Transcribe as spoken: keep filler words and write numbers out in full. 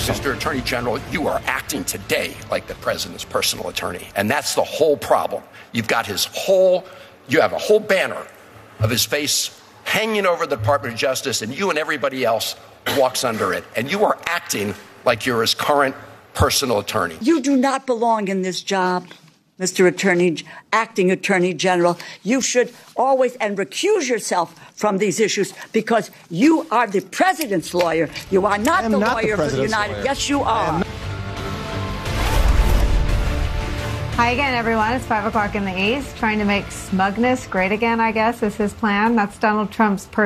Mister Attorney General, you are acting today like the president's personal attorney. And that's the whole problem. You've got his whole, you have a whole banner of his face hanging over the Department of Justice, and you and everybody else walks under it. And you are acting like you're his current personal attorney. You do not belong in this job, Mister Attorney, Acting Attorney General. You should always and recuse yourself from these issues because you are the president's lawyer. You are not the not lawyer the for the United. lawyer. Yes, you are. Hi again, everyone. It's five o'clock in the East. Trying to make smugness great again, I guess, is his plan. That's Donald Trump's person.